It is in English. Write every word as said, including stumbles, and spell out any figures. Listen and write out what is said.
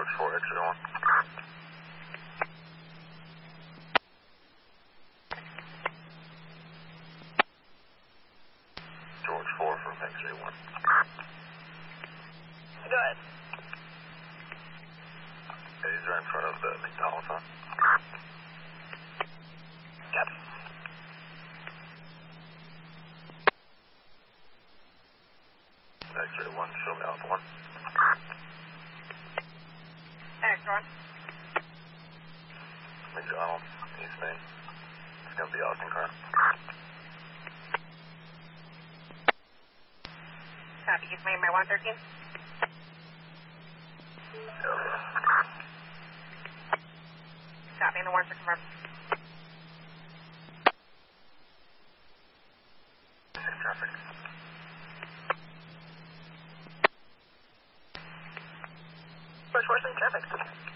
George four, X-ray one. George four from X-ray one. Go ahead. Okay, he's right in front of the McDonald's, huh? Copy. X-ray one, show me Alpha one. X-ray one. McDonald's, East Main. It's gonna be Austin car. Copy. You've made my one thirteen. Hell yeah. Copy. And the warrants are confirmed. Safe traffic. George four, safe traffic.